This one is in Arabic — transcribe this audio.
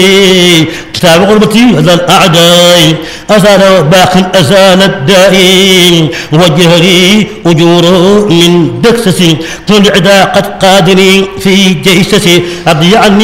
كتاب غربتي هذا الأعداء أزال باق أزال الدائم وجه لي أجوره من دكسسي كل عدا قد قادني في جيسسي أبدي عني